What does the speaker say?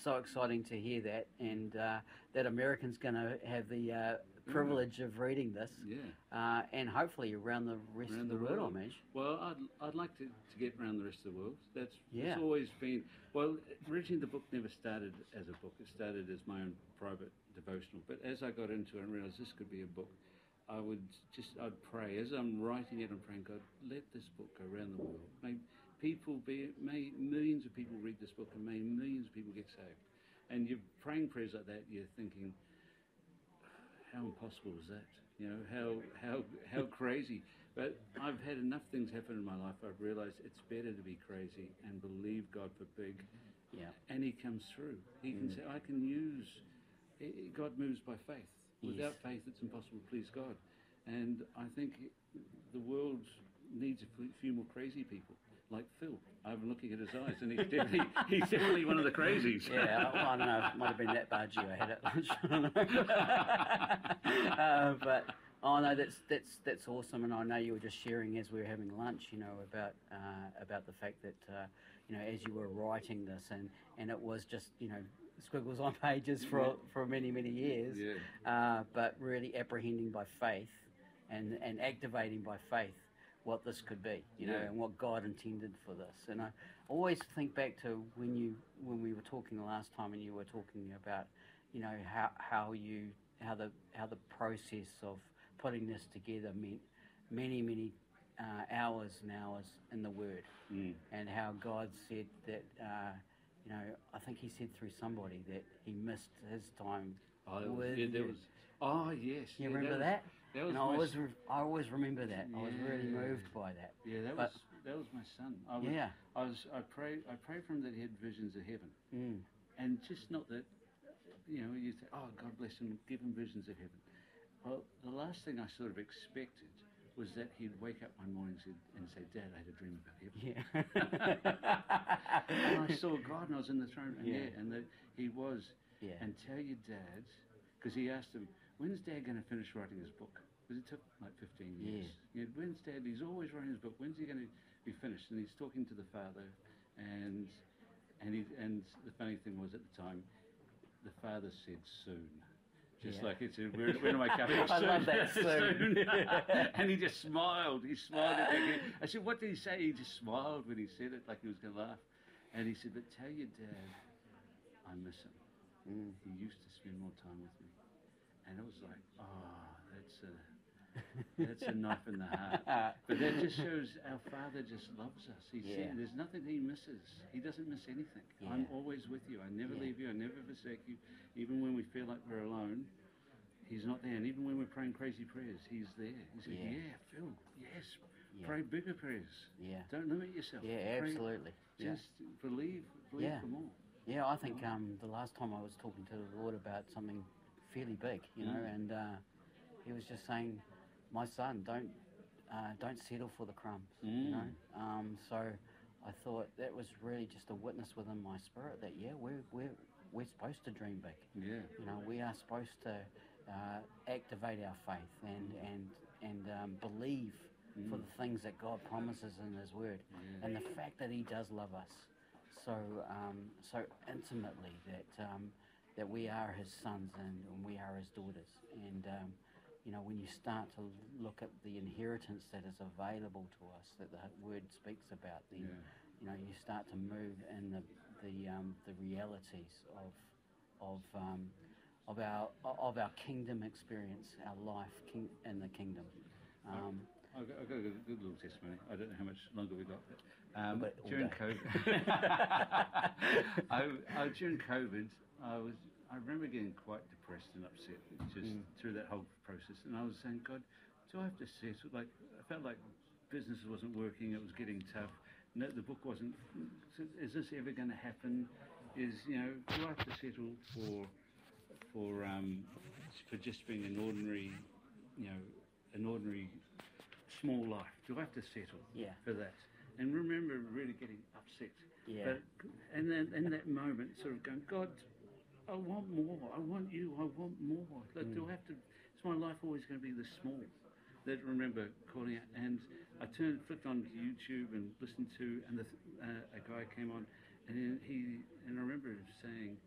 so exciting to hear that, and that American's going to have the privilege of reading this, and hopefully around the rest of the world, I imagine. Well, I'd like to get around the rest of the world. It's always been, well, originally the book never started as a book. It started as my own private devotional. But as I got into it and realised this could be a book, I'd pray. As I'm writing it, I'm praying, God, let this book go around the world. May millions of people read this book, and may millions of people get saved. And you're praying prayers like that, you're thinking, how impossible is that? You know, how crazy. But I've had enough things happen in my life. I've realised it's better to be crazy and believe God for big. Yeah. And He comes through. He can say, I can use. God moves by faith. Without faith, it's impossible to please God. And I think the world needs a few more crazy people, like Phil. I'm looking at his eyes, and he's definitely one of the crazies. Yeah, I don't know. It might have been that budgie I had at lunch. But no, that's awesome. And I know you were just sharing as we were having lunch, you know, about the fact that you know, as you were writing this, and it was just, you know, squiggles on pages for many years, but really apprehending by faith and activating by faith what this could be, you know, and what God intended for this. And I always think back to when we were talking the last time, and you were talking about, you know, how the process of putting this together meant many hours and hours in the Word, and how God said that. You know, I think He said through somebody that He missed His time with you. Yes. You remember that? And I always remember that. I was really moved by that. Yeah, that was my son. I prayed for him that he had visions of heaven, and just not that, you know, you say, oh, God bless him, give him visions of heaven. Well, the last thing I sort of expected was that he'd wake up one morning and say, Dad, I had a dream about heaven. Yeah. And I saw God, and I was in the throne room, and that he was. Yeah. And tell your dad, because he asked him, when's Dad going to finish writing his book? Because it took like 15 years. Yeah. When's Dad? He's always writing his book. When's he going to be finished? And he's talking to the father, and the funny thing was, at the time, the father said soon. Just like it said, when am I coming? I love that, soon. And he just smiled. He smiled at me. I said, what did he say? He just smiled when he said it, like he was going to laugh. And he said, but tell your dad I miss him. He used to spend more time with me. And it was like, oh, that's a knife in the heart. But that just shows our Father just loves us. He said there's nothing He misses. He doesn't miss anything. Yeah. I'm always with you. I never leave you. I never forsake you. Even when we feel like we're alone, He's not there. And even when we're praying crazy prayers, He's there. He said, Phil, yes. Pray bigger prayers. Yeah. Don't limit yourself. Yeah, absolutely. Just believe for more. Yeah, I think the last time I was talking to the Lord about something fairly big, you know, and He was just saying, my son, don't settle for the crumbs, you know. So I thought that was really just a witness within my spirit that we're supposed to dream big. Yeah. You know, we are supposed to activate our faith and believe for the things that God promises in His Word, and the fact that He does love us so intimately that we are His sons and we are His daughters. And you know, when you start to look at the inheritance that is available to us, that the Word speaks about, then you know, you start to move in the realities of our kingdom experience, our life in the kingdom. I've got a good little testimony. I don't know how much longer we've got. But during COVID, during COVID, I remember getting quite depressed and upset just through that whole process. And I was saying, God, do I have to settle? Like, I felt like business wasn't working. It was getting tough. No, the book wasn't. Is this ever going to happen? Do I have to settle for just being an ordinary, an ordinary small life? Do I have to settle for that? And remember really getting upset. Yeah. But and then in that moment, sort of going, God, I want more. I want you. I want more. Like, do I have to? Is my life always going to be this small? That remember calling out, and I flipped on YouTube and listened to, and a guy came on, and I remember saying,